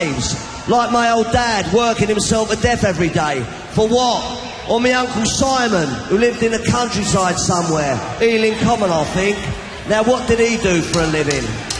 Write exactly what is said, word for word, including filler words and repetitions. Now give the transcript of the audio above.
like my old dad working himself to death every day. For what? Or my Uncle Simon, who lived in the countryside somewhere, Ealing Common, I think. Now, what did he do for a living?